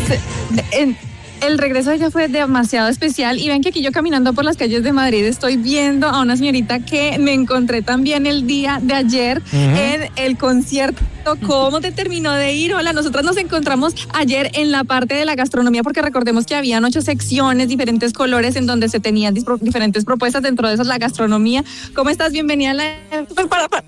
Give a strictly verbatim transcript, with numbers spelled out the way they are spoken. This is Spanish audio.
en, el regreso de ella fue demasiado especial y ven que aquí yo caminando por las calles de Madrid estoy viendo a una señorita que me encontré también el día de ayer uh-huh. en el concierto. ¿Cómo te terminó de ir? Hola, nosotras nos encontramos ayer en la parte de la gastronomía porque recordemos que habían ocho secciones, diferentes colores en donde se tenían diferentes propuestas, dentro de esas la gastronomía. ¿Cómo estás? Bienvenida a la...